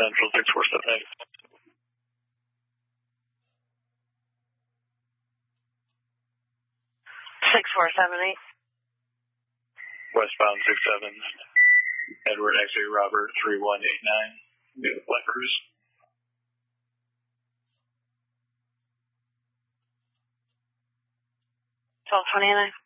Central 647. 6478. Westbound 67. Edward X-ray Robert 3189. Black Cruise. 1229.